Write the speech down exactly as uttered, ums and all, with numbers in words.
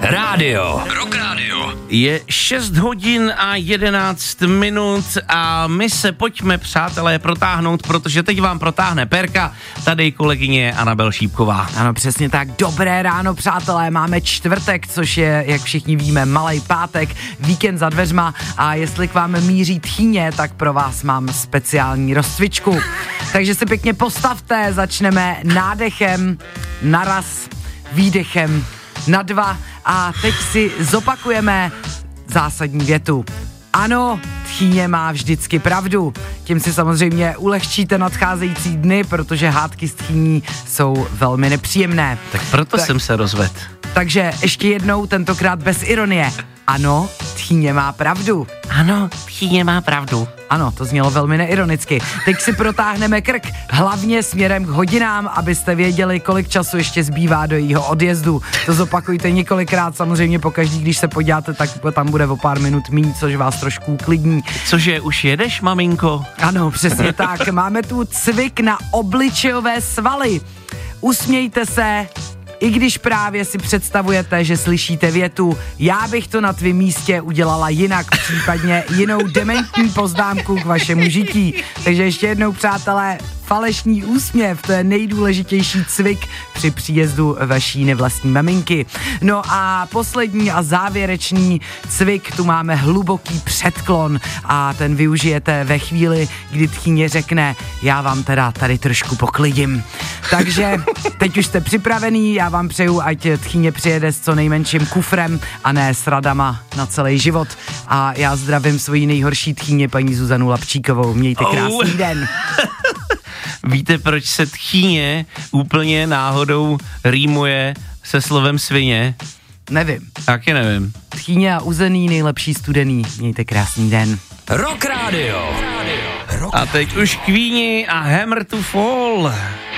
rádio. Rock rádio. Je šest hodin a jedenáct minut a my se pojďme, přátelé, protáhnout, protože teď vám protáhne Perka, tady kolegyně Anabel Šípková. Ano, přesně tak. Dobré ráno, přátelé, máme čtvrtek, což je, jak všichni víme, malej pátek, víkend za dveřma a jestli k vám míří tchýně, tak pro vás mám speciální rozcvičku. Takže se pěkně postavte, začneme nádechem, naraz, výdechem, na dva a teď si zopakujeme zásadní větu. Ano, tchýně má vždycky pravdu. Tím si samozřejmě ulehčíte nadcházející dny, protože hádky s tchýní jsou velmi nepříjemné. Tak proto tak, jsem se rozvedl. Takže ještě jednou, tentokrát bez ironie. Ano, tchýně má pravdu. Ano, tchýně má pravdu. Ano, to znělo velmi neironicky. Teď si protáhneme krk, hlavně směrem k hodinám, abyste věděli, kolik času ještě zbývá do jejího odjezdu. To zopakujte několikrát, samozřejmě pokaždý, když se podíváte, tak tam bude o pár minut míň, což vás trošku uklidní. Cože, už jedeš, maminko? Ano, přesně tak. Máme tu cvik na obličejové svaly. Usmějte se, i když právě si představujete, že slyšíte větu, já bych to na tvém místě udělala jinak, případně jinou dementní poznámku k vašemu žití. Takže ještě jednou, přátelé, falešný úsměv, to je nejdůležitější cvik při příjezdu vaší nevlastní maminky. No a poslední a závěrečný cvik, tu máme hluboký předklon a ten využijete ve chvíli, kdy tchýně řekne, já vám teda tady trošku poklidím. Takže teď už jste připravený, já vám přeju, ať tchýně přijede s co nejmenším kufrem a ne s radama na celý život. A já zdravím svoji nejhorší tchýně, paní Zuzanu Lapčíkovou. Mějte krásný oh. den. Víte, proč se tchýně úplně náhodou rýmuje se slovem svině? Nevím. Taky nevím. Tchýně a uzený, nejlepší studený. Mějte krásný den. Rock Radio. A teď už Queeni a Hammer to Fall.